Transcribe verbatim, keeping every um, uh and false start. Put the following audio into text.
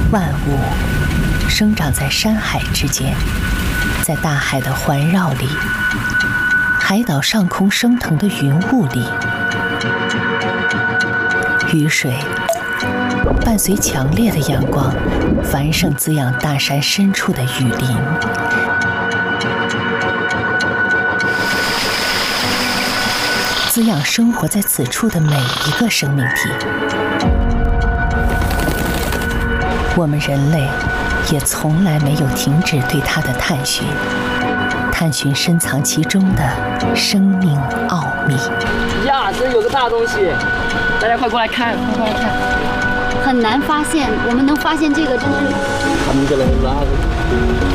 万物生长在山海之间，在大海的环绕里，海岛上空升腾的云雾里，雨水伴随强烈的阳光，繁盛滋养大山深处的雨林。滋养生活在此处的每一个生命体。我们人类也从来没有停止对它的探寻，探寻深藏其中的生命奥秘。 呀，这有个大东西，大家快过来看，快过来看。 很难发现，我们能发现这个真是。 他们这来拉的。